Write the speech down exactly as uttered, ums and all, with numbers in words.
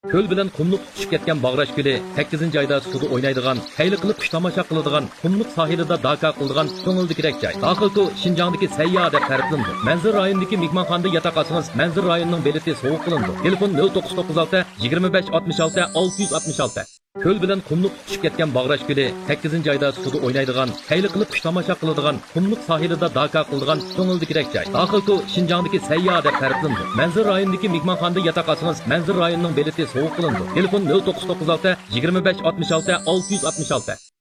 Ko'l bilan qumliq tushib ketgan Bag'rash ko'li sakkizinchi oyda suvda o'ynaydigan, hayli qilib qush tomosha qiladigan, qumliq sohilida daka qiladigan ko'ngildikirek joy. Daxilku Şinjandagi sayya deb ta'riflandi. Manzil rayonidagi mehmonxonada yotoq olsangiz, Manzil rayonining beleti sovuq qilindi. Telefon nol to'qqiz to'qqiz olti yigirma besh oltmish olti olti yuz oltmish olti. Ko'l bilan qumliq tushib ketgan Bag'rash ko'li sakkizinchi oyda suvda o'ynaydigan, hayli qilib qush tomosha qiladigan, qumliq sohilida daka qiladigan ko'ngildikirek joy. Daxilku Şinjandagi sayya deb ta'riflandi. Manzil rayonidagi mehmonxonada yotoq olsangiz, Manzil rayonining beleti sovuq qilindi. Telefon nol to'qqiz to'qqiz olti yigirma besh oltmish olti olti yuz oltmish olti.